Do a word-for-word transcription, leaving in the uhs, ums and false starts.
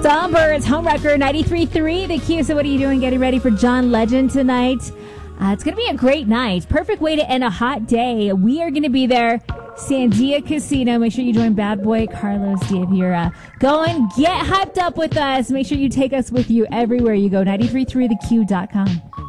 Songbirds, home record, ninety-three point three. The Q. So what are you doing getting ready for John Legend tonight? Uh, it's going to be a great night. Perfect way to end a hot day. We are going to be there. Sandia Casino. Make sure you join Bad Boy Carlos D'Avira. Go and get hyped up with us. Make sure you take us with you everywhere you go. ninety-three point three the Q dot com.